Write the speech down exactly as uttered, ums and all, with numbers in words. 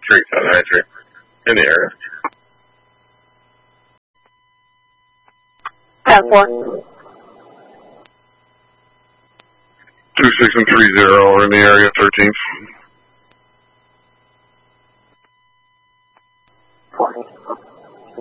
Street, South High Street, in the area. ten four. Two six and three zero are in the area, thirteenth. forty.